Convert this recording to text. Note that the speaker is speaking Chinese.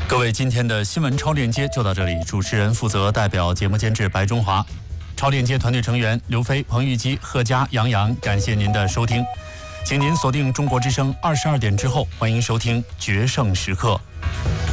各位，今天的新闻超链接就到这里，主持人负责代表节目监制白中华，超链接团队成员刘飞、彭玉基、贺佳、杨洋，感谢您的收听，请您锁定中国之声22点之后，欢迎收听决胜时刻。